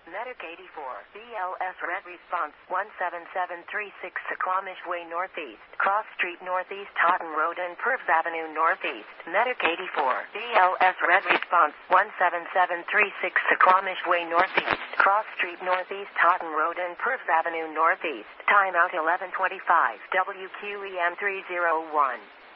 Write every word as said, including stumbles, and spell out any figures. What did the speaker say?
Medic eighty-four, B L S Red Response one seven seven three six Squamish Way Northeast, Cross Street Northeast, Totten Road and Purves Avenue Northeast. Medic eighty-four, B L S Red Response one seven seven three six Squamish Way Northeast, Cross Street Northeast, Totten Road and Purves Avenue Northeast. Timeout eleven twenty-five, W Q E M three oh one.